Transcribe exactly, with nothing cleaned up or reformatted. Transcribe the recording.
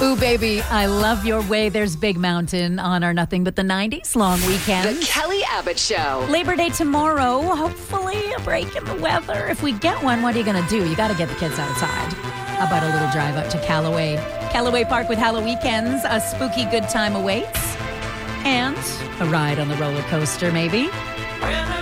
Ooh, baby, I love your way. There's Big Mountain on our Nothing But the nineties long weekend. The Kelly Abbott Show. Labor Day tomorrow. Hopefully a break in the weather. If we get one, what are you going to do? You got to get the kids outside. How about a little drive up to Callaway? Callaway Park with Halloweekends. A spooky good time awaits. And a ride on the roller coaster, maybe.